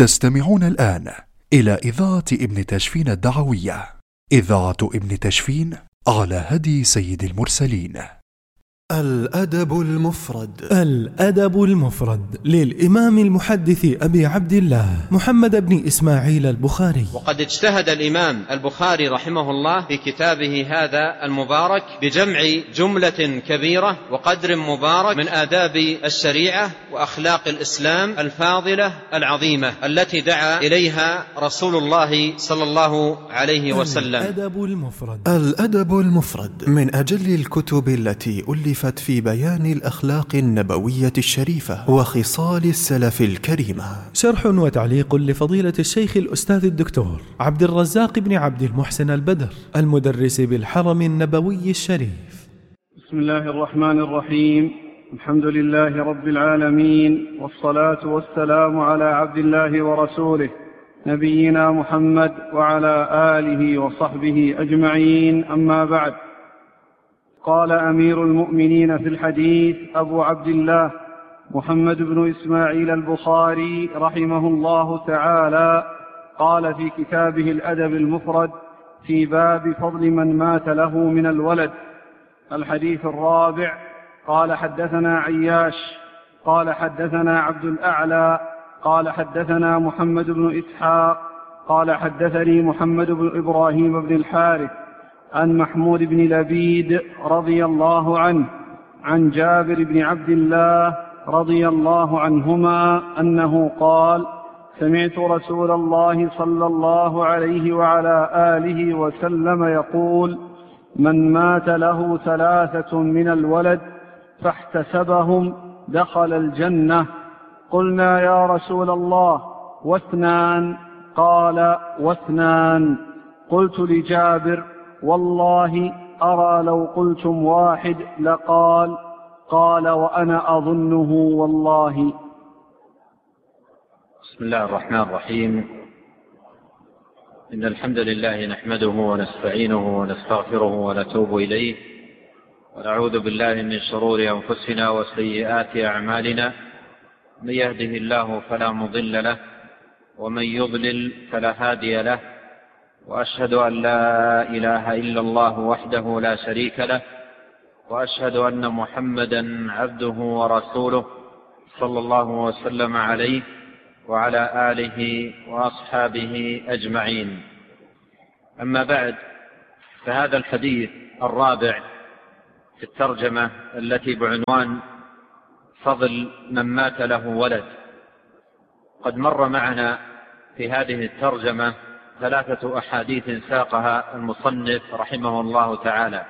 تستمعون الآن إلى إذاعة ابن تشفين الدعوية، إذاعة ابن تشفين على هدي سيد المرسلين. الأدب المفرد. الأدب المفرد للإمام المحدث أبي عبد الله محمد بن إسماعيل البخاري. وقد اجتهد الإمام البخاري رحمه الله في كتابه هذا المبارك بجمع جملة كبيرة وقدر مبارك من آداب الشريعة وأخلاق الإسلام الفاضلة العظيمة التي دعا إليها رسول الله صلى الله عليه وسلم. الأدب المفرد. الأدب المفرد من أجل الكتب التي ألفت في بيان الأخلاق النبوية الشريفة وخصال السلف الكريمة. شرح وتعليق لفضيلة الشيخ الأستاذ الدكتور عبد الرزاق بن عبد المحسن البدر المدرس بالحرم النبوي الشريف. بسم الله الرحمن الرحيم. الحمد لله رب العالمين، والصلاة والسلام على عبد الله ورسوله نبينا محمد وعلى آله وصحبه أجمعين، أما بعد. قال أمير المؤمنين في الحديث أبو عبد الله محمد بن إسماعيل البخاري رحمه الله تعالى، قال في كتابه الأدب المفرد في باب فضل من مات له من الولد. الحديث الرابع. قال حدثنا عياش قال حدثنا عبد الأعلى قال حدثنا محمد بن إسحاق قال حدثني محمد بن إبراهيم بن الحارث عن محمود بن لبيد رضي الله عنه عن جابر بن عبد الله رضي الله عنهما أنه قال: سمعت رسول الله صلى الله عليه وعلى آله وسلم يقول: من مات له 3 من الولد فاحتسبهم دخل الجنة. قلنا يا رسول الله و2؟ قال: و2. قلت لجابر: والله أرى لو قلتم 1 لقال. قال: وأنا أظنه والله. بسم الله الرحمن الرحيم. إن الحمد لله نحمده ونستعينه ونستغفره ونتوب إليه، ونعوذ بالله من شرور أنفسنا وسيئات أعمالنا. من يهده الله فلا مضل له، ومن يضلل فلا هادي له، وأشهد أن لا إله إلا الله وحده لا شريك له، وأشهد أن محمدا عبده ورسوله صلى الله وسلم عليه وعلى آله وأصحابه أجمعين. أما بعد، فهذا الحديث الرابع في الترجمة التي بعنوان فضل من مات له ولد. قد مر معنا في هذه الترجمة 3 أحاديث ساقها المصنف رحمه الله تعالى.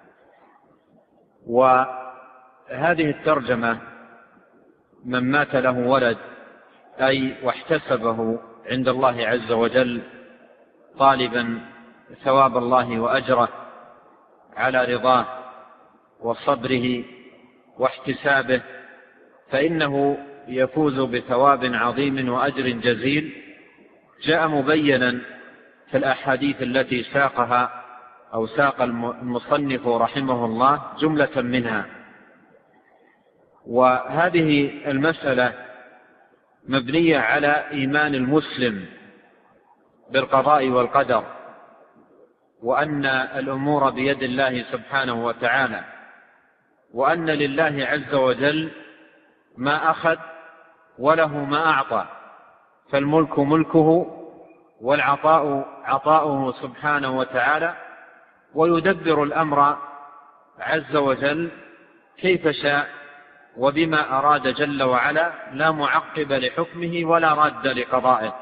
وهذه الترجمة من مات له ولد أي واحتسبه عند الله عز وجل طالبا ثواب الله وأجره على رضاه وصبره واحتسابه، فإنه يفوز بثواب عظيم وأجر جزيل، جاء مبينا في الأحاديث التي ساقها أو ساق المصنف رحمه الله جملة منها. وهذه المسألة مبنية على إيمان المسلم بالقضاء والقدر، وأن الأمور بيد الله سبحانه وتعالى، وأن لله عز وجل ما أخذ وله ما أعطى، فالملك ملكه والعطاء عطاؤه سبحانه وتعالى، ويدبر الأمر عز وجل كيف شاء وبما أراد جل وعلا، لا معقب لحكمه ولا راد لقضائه.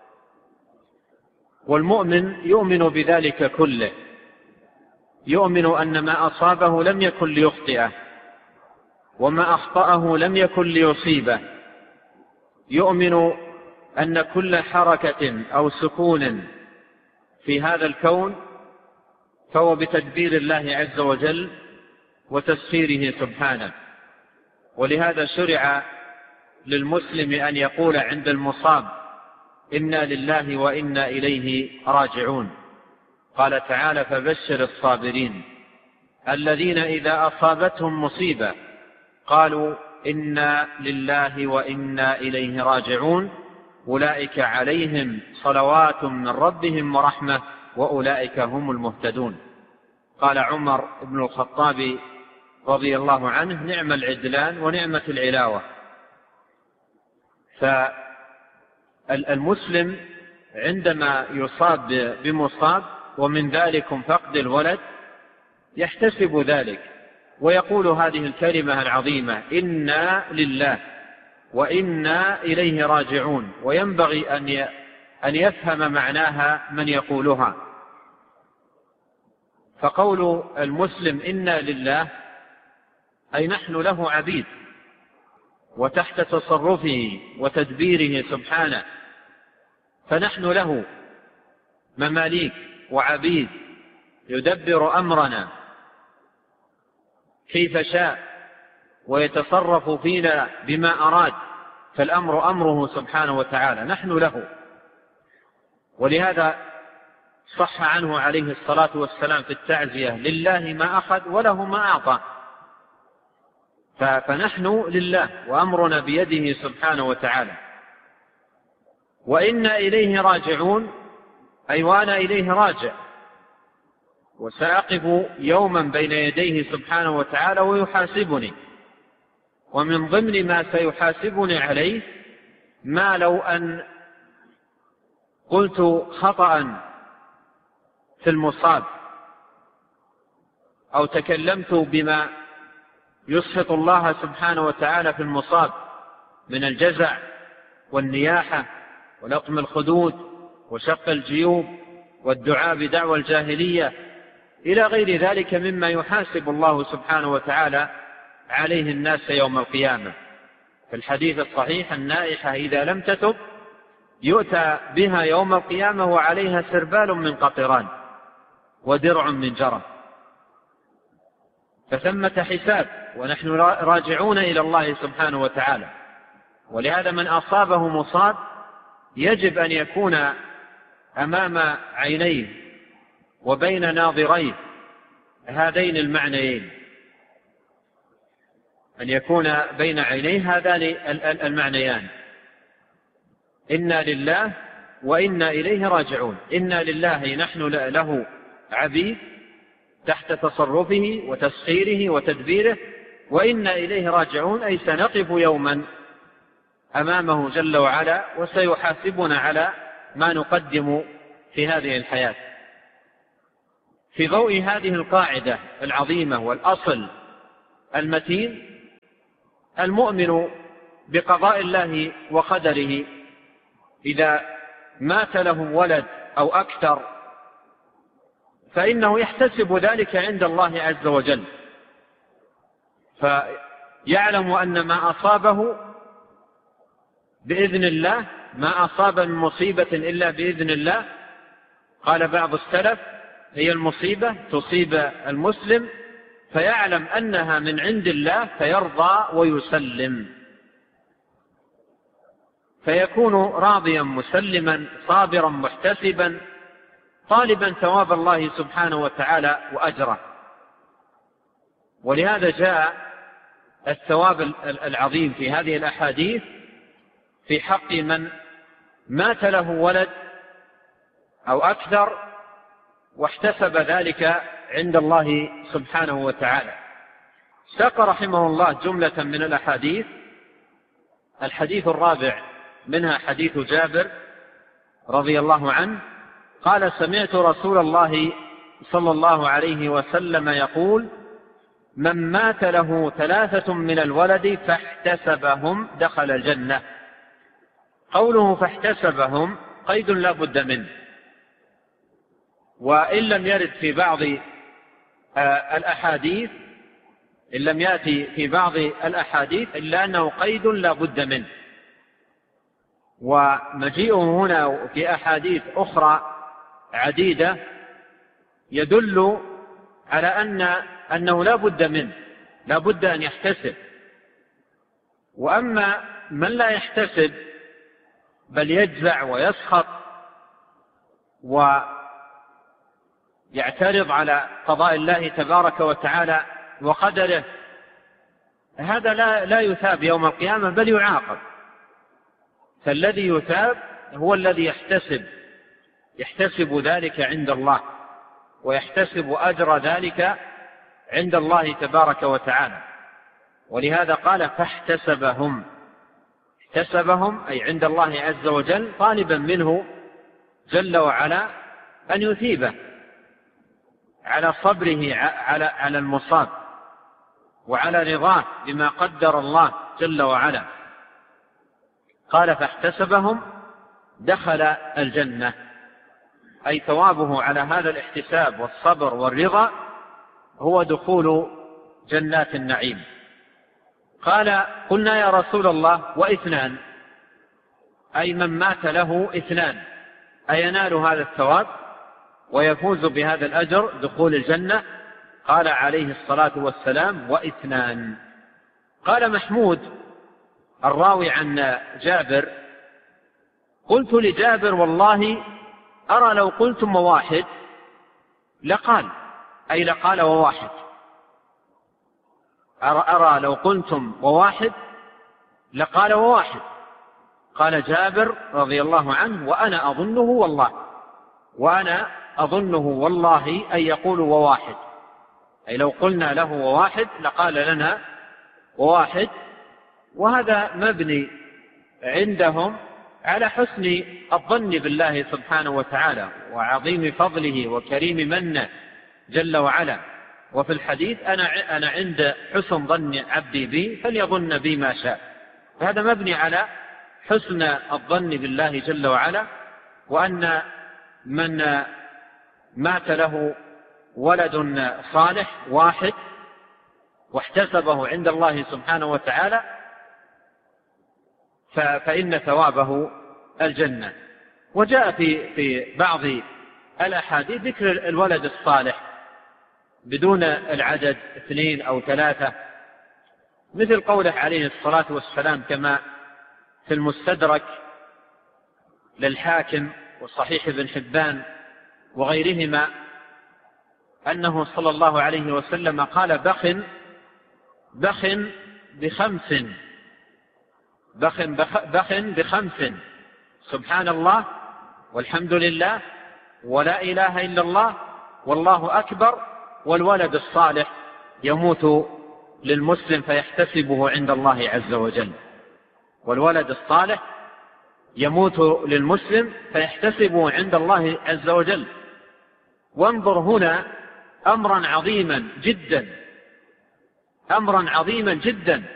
والمؤمن يؤمن بذلك كله، يؤمن أن ما أصابه لم يكن ليخطئه، وما أخطأه لم يكن ليصيبه، يؤمن أن كل حركة أو سكون في هذا الكون فهو بتدبير الله عز وجل وتسخيره سبحانه. ولهذا شرع للمسلم أن يقول عند المصاب: إنا لله وإنا إليه راجعون. قال تعالى: فبشر الصابرين الذين إذا أصابتهم مصيبة قالوا إنا لله وإنا إليه راجعون أولئك عليهم صلوات من ربهم ورحمة وأولئك هم المهتدون. قال عمر بن الخطاب رضي الله عنه: نعم العدلان ونعمة العلاوة. فالمسلم عندما يصاب بمصاب ومن ذلك فقد الولد يحتسب ذلك ويقول هذه الكلمة العظيمة: إنا لله وإنا إليه راجعون، وينبغي أن يفهم معناها من يقولها. فقول المسلم إنا لله أي نحن له عبيد وتحت تصرفه وتدبيره سبحانه، فنحن له مماليك وعبيد يدبر أمرنا كيف شاء ويتصرف فينا بما أراد، فالأمر أمره سبحانه وتعالى، نحن له. ولهذا صح عنه عليه الصلاة والسلام في التعزية: لله ما أخذ وله ما أعطى. فنحن لله وأمرنا بيده سبحانه وتعالى. وإنا إليه راجعون أي وأنا إليه راجع، وسأقف يوما بين يديه سبحانه وتعالى ويحاسبني. ومن ضمن ما سيحاسبني عليه ما لو أن قلت خطأ في المصاب أو تكلمت بما يسخط الله سبحانه وتعالى في المصاب من الجزع والنياحة ولطم الخدود وشق الجيوب والدعاء بدعوى الجاهلية إلى غير ذلك مما يحاسب الله سبحانه وتعالى عليه الناس يوم القيامة. في الحديث الصحيح: النائحة إذا لم تتب يؤتى بها يوم القيامة وعليها سربال من قطران ودرع من جرى. فثمة حساب، ونحن راجعون إلى الله سبحانه وتعالى. ولهذا من أصابه مصاب يجب أن يكون أمام عينيه وبين ناظريه هذين المعنيين، أن يكون بين عينيه هذان المعنيان: إنا لله وإنا إليه راجعون. إنا لله نحن له عبيد تحت تصرفه وتسخيره وتدبيره، وإنا إليه راجعون أي سنقف يوما أمامه جل وعلا وسيحاسبنا على ما نقدم في هذه الحياة. في ضوء هذه القاعدة العظيمة والأصل المتين، المؤمن بقضاء الله وقدره إذا مات له ولد أو أكثر فإنه يحتسب ذلك عند الله عز وجل، فيعلم أن ما أصابه بإذن الله، ما أصاب من مصيبة إلا بإذن الله. قال بعض السلف: هي المصيبة تصيب المسلم فيعلم أنها من عند الله فيرضى ويسلم، فيكون راضيا مسلما صابرا محتسبا طالبا ثواب الله سبحانه وتعالى وأجره. ولهذا جاء الثواب العظيم في هذه الأحاديث في حق من مات له ولد أو أكثر واحتسب ذلك عند الله سبحانه وتعالى. ساق رحمه الله جملة من الأحاديث. الحديث الرابع منها حديث جابر رضي الله عنه قال: سمعت رسول الله صلى الله عليه وسلم يقول: من مات له 3 من الولد فاحتسبهم دخل الجنة. قوله فاحتسبهم قيد لا بد منه، وإن لم يرد في بعض الأحاديث، إن لم يأتي في بعض الأحاديث إلا أنه قيد لا بد منه. ومجيئه هنا في أحاديث أخرى عديدة يدل على أنه لا بد منه، لا بد أن يحتسب. وأما من لا يحتسب بل يجزع ويسخط ويعترض على قضاء الله تبارك وتعالى وقدره، هذا لا يثاب يوم القيامة بل يعاقب. فالذي يثاب هو الذي يحتسب ذلك عند الله، ويحتسب أجر ذلك عند الله تبارك وتعالى. ولهذا قال فاحتسبهم، احتسبهم أي عند الله عز وجل، طالبا منه جل وعلا أن يثيبه على صبره على المصاب، وعلى رضاه بما قدر الله جل وعلا. قال فاحتسبهم دخل الجنة، أي ثوابه على هذا الاحتساب والصبر والرضا هو دخول جنات النعيم. قال قلنا يا رسول الله واثنان، أي من مات له اثنان أينال هذا الثواب ويفوز بهذا الأجر دخول الجنة؟ قال عليه الصلاة والسلام واثنان. قال محمود الراوي عن جابر قلت لجابر والله أرى لو قلتم وواحد لقال، أي لقال وواحد، أرى لو قلتم وواحد لقال وواحد. قال جابر رضي الله عنه وأنا أظنه والله، وأنا أظنه والله أن يقول وواحد، أي لو قلنا له وواحد لقال لنا وواحد. وهذا مبني عندهم على حسن الظن بالله سبحانه وتعالى وعظيم فضله وكريم منه جل وعلا. وفي الحديث أنا عند حسن ظن عبدي بي فليظن بي ما شاء. فهذا مبني على حسن الظن بالله جل وعلا، وأن من مات له ولد صالح واحد واحتسبه عند الله سبحانه وتعالى فإن ثوابه الجنة. وجاء في بعض الأحاديث ذكر الولد الصالح بدون العدد 2 أو 3، مثل قوله عليه الصلاة والسلام كما في المستدرك للحاكم وصحيح ابن حبان وغيرهما أنه صلى الله عليه وسلم قال بخ بخمس سبحان الله والحمد لله ولا إله إلا الله والله أكبر، والولد الصالح يموت للمسلم فيحتسبه عند الله عز وجل. والولد الصالح يموت للمسلم فيحتسبه عند الله عز وجل. وانظر هنا أمرا عظيما جدا